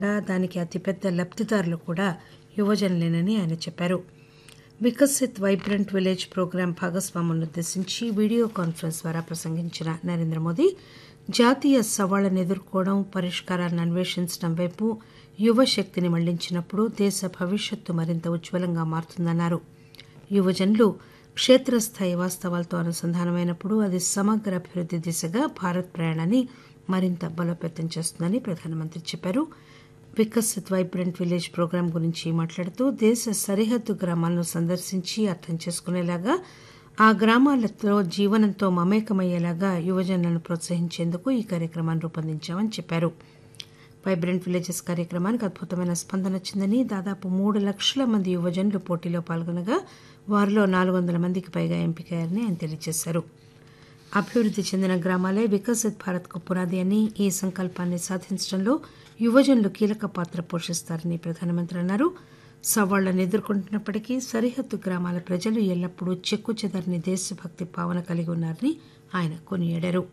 దానికి అతిపెద్ద లబ్దిదారులు కూడా యువజనులేనని ఆయన చెప్పారు. Viksit vibrant village programme భాగస్వాములనుద్దేశించి video conference ద్వారా ప్రసంగించిన నరేంద్ర మోదీ జాతీయ సవాళ్లను ఎదుర్కోవడం, పరిష్కారాలను అన్వేషించడం వైపు యువశక్తిని మళ్లించినప్పుడు దేశ భవిష్యత్తు మరింత ఉజ్వలంగా మారుతుందన్నారు. యువజనులు క్షేత్రస్థాయి వాస్తవాలతో అనుసంధానమైనప్పుడు అది సమగ్ర అభివృద్ది దిశగా భారత్ ప్రయాణాన్ని మరింత బలోపేతం చేస్తుందని ప్రధానమంత్రి చెప్పారు. వికసిత్ వైబ్రెంట్ విలేజ్ ప్రోగ్రాం గురించి మాట్లాడుతూ దేశ సరిహద్దు గ్రామాలను సందర్శించి అర్థం చేసుకునేలాగా, ఆ గ్రామాలతో జీవనంతో మమేకమయ్యేలాగా యువజనులను ప్రోత్సహించేందుకు ఈ కార్యక్రమాన్ని రూపొందించామని చెప్పారు. వైబ్రెంట్ విలేజెస్ కార్యక్రమానికి అద్భుతమైన స్పందన వచ్చిందని, దాదాపు 3 లక్షల మంది యువజనులు పోటీలో పాల్గొనగా వారిలో 400 మందికి పైగా ఎంపికయ్యారని ఆయన తెలియజేశారు. అభివృద్ది చెందిన గ్రామాలే వికసిత్ భారత్కు పునాది అని, ఈ సంకల్పాన్ని సాధించడంలో యువజనులు కీలక పాత్ర పోషిస్తారని ప్రధానమంత్రి అన్నారు. సవాళ్లను ఎదుర్కొంటున్నప్పటికీ సరిహద్దు గ్రామాల ప్రజలు ఎల్లప్పుడూ చెక్కుచెదరని దేశభక్తి భావన కలిగి ఉన్నారని ఆయన కొనియాడారు.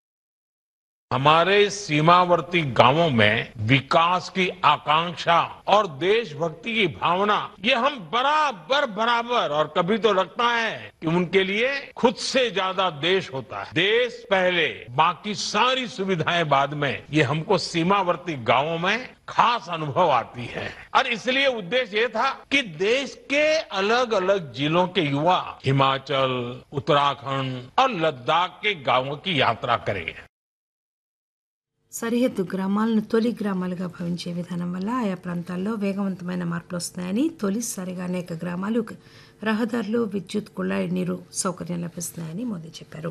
हमारे सीमावर्ती गांवों में विकास की आकांक्षा और देशभक्ति की भावना, ये हम बराबर और कभी तो लगता है कि उनके लिए खुद से ज्यादा देश होता है. देश पहले, बाकी सारी सुविधाएं बाद में, ये हमको सीमावर्ती गांवों में खास अनुभव आती है. और इसलिए उद्देश्य ये था कि देश के अलग अलग जिलों के युवा हिमाचल, उत्तराखंड और लद्दाख के गांवों की यात्रा करें. సరిహద్దు గ్రామాలను తొలి గ్రామాలుగా భావించే విధానం వల్ల ఆయా ప్రాంతాల్లో వేగవంతమైన మార్పులు వస్తున్నాయని, తొలిసారిగా అనేక గ్రామాలు రహదారులు, విద్యుత్, కుళాయి నీరు సౌకర్యం లభిస్తున్నాయని మోదీ చెప్పారు.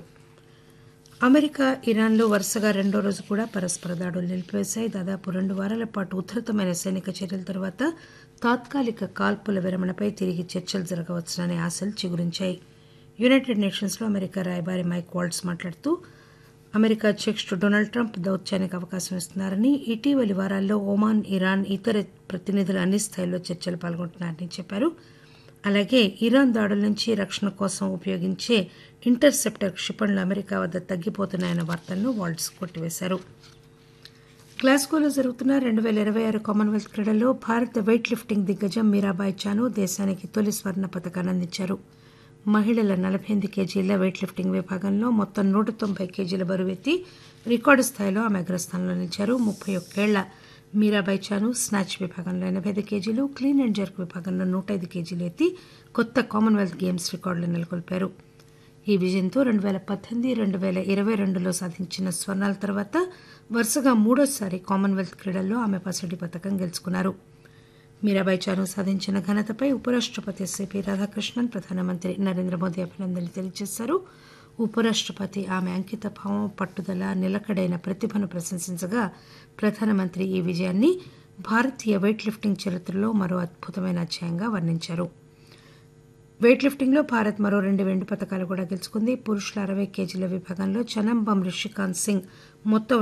అమెరికా, ఇరాన్లు వరుసగా రెండో రోజు కూడా పరస్పర దాడులు నిలిపివేశాయి. దాదాపు 2 వారాల పాటు ఉధృతమైన సైనిక చర్యల తర్వాత తాత్కాలిక కాల్పుల విరమణపై తిరిగి చర్చలు జరగవచ్చుననే ఆశలు చిగురించాయి. యునైటెడ్ నేషన్స్లో అమెరికా రాయబారి మైక్ వాల్ట్జ్ మాట్లాడుతూ అమెరికా అధ్యక్షుడు డొనాల్డ్ ట్రంప్ దౌత్యానికి అవకాశం ఇస్తున్నారని, ఇటీవలి వారాల్లో ఒమాన్, ఇరాన్ ఇతర ప్రతినిధులు అన్ని స్థాయిల్లో చర్చలు పాల్గొంటున్నారని చెప్పారు. అలాగే ఇరాన్ దాడుల నుంచి రక్షణ కోసం ఉపయోగించే ఇంటర్సెప్టర్ క్షిపణులు అమెరికా వద్ద తగ్గిపోతున్నాయన్న వార్తలను వాల్ట్జ్ కొట్టివేశారు. గ్లాస్గోలో జరుగుతున్న 2026 కామన్వెల్త్ క్రీడల్లో భారత వెయిట్ లిఫ్టింగ్ దిగ్గజం మీరాబాయి చాను దేశానికి తొలి స్వర్ణ పతకాన్ని అందించారు. మహిళల 48 కేజీల వెయిట్ లిఫ్టింగ్ విభాగంలో మొత్తం 190 కేజీల బరువెత్తి రికార్డు స్థాయిలో ఆమె అగ్రస్థానంలో నిలిచారు. 31 ఏళ్ల మీరాబాయి చాను స్నాచ్ విభాగంలో 85 కేజీలు, క్లీన్ అండ్ జర్క్ విభాగంలో 105 కేజీలు ఎత్తి కొత్త కామన్వెల్త్ గేమ్స్ రికార్డులు నెలకొల్పారు. ఈ విజయంతో 2018, 2022లో సాధించిన స్వర్ణాల తర్వాత వరుసగా మూడోసారి కామన్వెల్త్ క్రీడల్లో ఆమె పసిడి పతకం గెలుచుకున్నారు. మీరాబాయి చాను సాధించిన ఘనతపై ఉపరాష్టపతి సిపి రాధాకృష్ణన్, ప్రధానమంత్రి నరేంద్ర మోదీ అభినందనలు తెలియజేశారు. ఉపరాష్టపతి ఆమె అంకితభావం, పట్టుదల, నిలకడైన ప్రతిభను ప్రశంసించగా ప్రధానమంత్రి ఈ విజయాన్ని భారతీయ వెయిట్ లిఫ్టింగ్ చరిత్రలో మరో అద్భుతమైన అధ్యాయంగా వర్ణించారు. వెయిట్ లిఫ్టింగ్లో భారత్ మరో 2 వెండి పతకాలు కూడా గెలుచుకుంది. పురుషుల 60 కేజీల విభాగంలో చనంబం రిషికాంత్ సింగ్ మొత్తం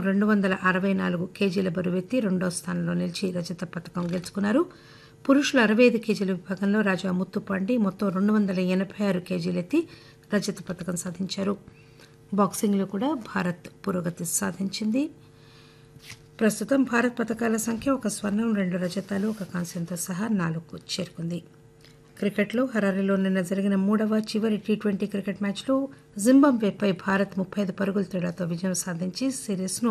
264 కేజీల బరువెత్తి రెండో స్థానంలో నిలిచి రజత పతకం గెలుచుకున్నారు. పురుషుల 65 కేజీల విభాగంలో రాజా ముత్తుపాండి మొత్తం 286 కేజీలెత్తి రజత పతకం సాధించారు. బాక్సింగ్లో కూడా భారత్ పురోగతి సాధించింది. ప్రస్తుతం భారత్ పతకాల సంఖ్య 1 స్వర్ణం, 2 రజతాలు, 1 కాంస్యంతో సహా 4కు చేరుకుంది. క్రికెట్లో హరారీలో నిన్న జరిగిన 3వ చివరి టీ20 క్రికెట్ మ్యాచ్లో జింబాబ్వేపై భారత్ 35 పరుగుల తేడాతో విజయం సాధించి సిరీస్ను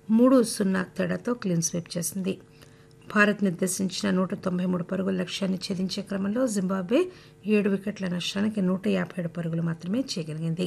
3-0 తేడాతో క్లీన్ స్వీప్ చేసింది. భారత్ నిర్దేశించిన 193 పరుగుల లక్ష్యాన్ని ఛేదించే క్రమంలో జింబాబ్వే 7 వికెట్ల నష్టానికి 157 పరుగులు మాత్రమే చేయగలిగింది.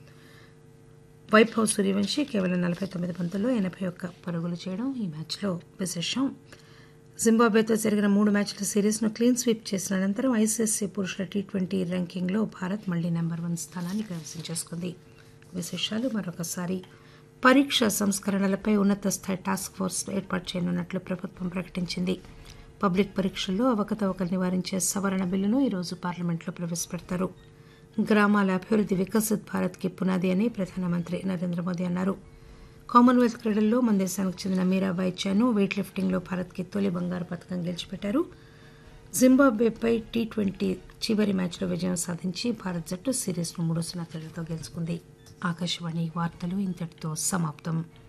వైభవ్ సూర్యవంశీ కేవలం 49 బంతుల్లో 81 పరుగులు చేయడం ఈ మ్యాచ్లో విశేషం. జింబాబ్వేతో జరిగిన 3 మ్యాచ్ల సిరీస్ను క్లీన్ స్వీప్ చేసిన అనంతరం ఐసీసీ పురుషుల టీ20 ర్యాంకింగ్లో భారత్ మళ్లీ నెంబర్ 1 స్థానాన్ని కైవసం చేసుకుంది. విశేషాలు మరొకసారి. పరీక్ష సంస్కరణలపై ఉన్నత స్థాయి టాస్క్ ఫోర్స్ ఏర్పాటు చేయనున్నట్లు ప్రభుత్వం ప్రకటించింది. పబ్లిక్ పరీక్షల్లో అవకతవకలు నివారించే సవరణ బిల్లును ఈరోజు పార్లమెంట్లో ప్రవేశపెడతారు. గ్రామాల అభివృద్ది వికసిత్ భారత్కి పునాది అని ప్రధానమంత్రి నరేంద్ర మోదీ అన్నారు. కామన్వెల్త్ క్రీడల్లో మన దేశానికి చెందిన మీరాబాయి చాను వెయిట్ లిఫ్టింగ్లో భారత్కి తొలి బంగారు పతకం గెలిచిపెట్టారు. జింబాబ్వేపై టీ20 చివరి మ్యాచ్లో విజయం సాధించి భారత్ జట్టు సిరీస్ను 3-0 తేడాతో గెలుచుకుంది. ఆకాశవాణి వార్తలు ఇంతటితో సమాప్తం.